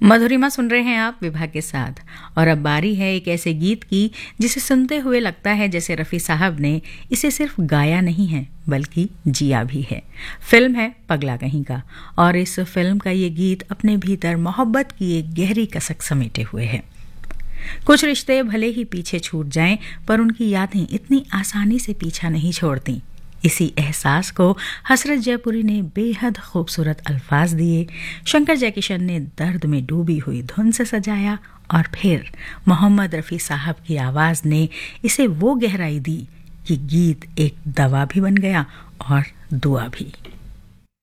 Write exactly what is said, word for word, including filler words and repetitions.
मधुरिमा सुन रहे हैं आप विभा के साथ। और अब बारी है एक ऐसे गीत की जिसे सुनते हुए लगता है जैसे रफ़ी साहब ने इसे सिर्फ गाया नहीं है बल्कि जिया भी है। फिल्म है पगला कहीं का, और इस फिल्म का ये गीत अपने भीतर मोहब्बत की एक गहरी कसक समेटे हुए है। कुछ रिश्ते भले ही पीछे छूट जाएं, पर उनकी यादें इतनी आसानी से पीछा नहीं छोड़ती। इसी एहसास को हसरत जयपुरी ने बेहद खूबसूरत अल्फाज दिए, शंकर जयकिशन ने दर्द में डूबी हुई धुन से सजाया, और फिर मोहम्मद रफ़ी साहब की आवाज़ ने इसे वो गहराई दी कि गीत एक दवा भी बन गया और दुआ भी।